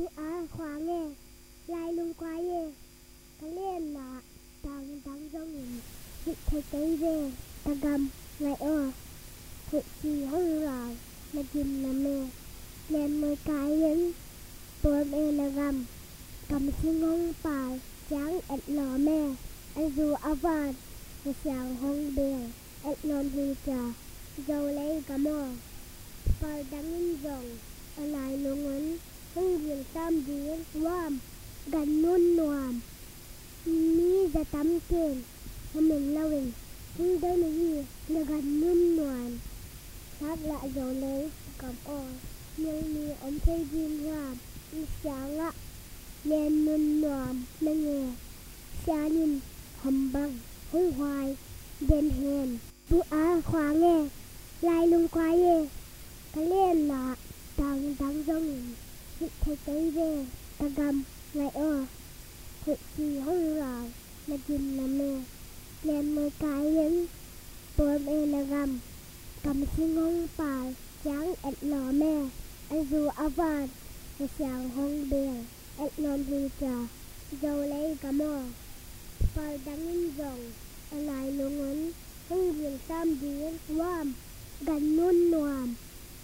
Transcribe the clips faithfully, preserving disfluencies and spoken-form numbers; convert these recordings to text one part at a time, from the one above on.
à khoa nghe lai lung qua ye cái lên là tăng tăng trong mình bị thấy cái về ta gầm ngày ở thực gì hơn rồi là chim là mẹ lên mười cái yến tôi mẹ là gầm cầm xin ngông bài trắng ẹt lò mẹ anh dù áo vàng và sáng hông bèo ẹt non hư trà dầu lấy cả mò phải đắng in dòng ở lại luôn ngấn hông riêng tam điên warm gần nôn noàm mi ra tắm kền hôm mình lâu hình hông đây là gì là gần nôn noàm sát lại dầu lấy cầm ổ nhưng mi ống thấy riêng warm đi sáng ạ lên nôn noàm là nghe xa nhìn hầm bằng hông hoài đen hèn bữa á khóa nghe lai lung qua ye cái lên là tăng tăng trong bị thấy cái về ta gầm ngày ở thực gì hơn rồi là chim là mẹ lên mười cái yến tôi mẹ là gầm cầm xin ngông bài trắng ẹt lò mẹ anh dù áo vàng và sáng hông bèo ẹt non hư trà dầu lấy cả mò phải đắng in dòng ở lại luôn ngấn hông riêng tam điên warm gần nôn noàm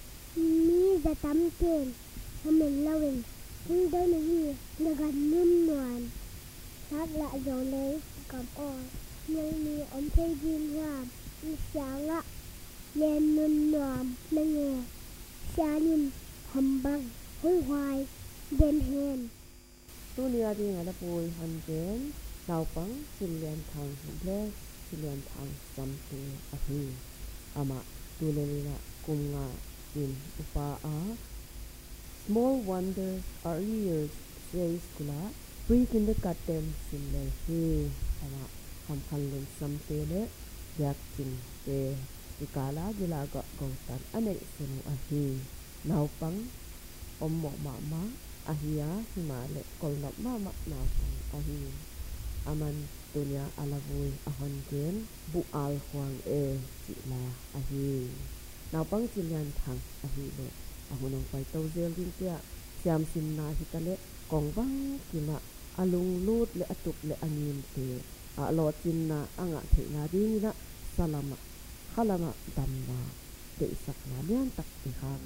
mi ra tắm kền hôm mình lâu hình hông đây là gì là gần nôn noàm sát lại dầu lấy cầm ổ nhưng mi ống thấy riêng warm đi sáng ạ lên nôn noàm là nghe xa nhìn hầm bằng hông hoài đen hèn tu lia di ngala pui han gen sau pang silian thang ble silian thang samte ahi ama tu le la kunga in upa a small wonders are years says kula pre kindergarten sille hi ama ham khan len samte le yak chin te ikala gila ga gautan ane sunu ahi nau pang ommo mama ahia himale kolnap mama na ahi aman tunya alavui ahon gen bu al huang e chila ahi naw pang chilian thang ahi le ahunong pai to zel din tia siam sim na hitale kongwang kina alung lut le atuk le anin te a lo chin na anga the na ding na salama khalama damna de sakna lian tak ti ha